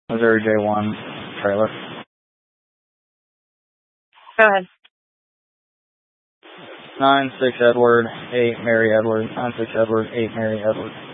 Missouri J1 trailer. Go ahead. 9-6 Edward, 8 Mary Edward, 9-6 Edward, 8 Mary Edward.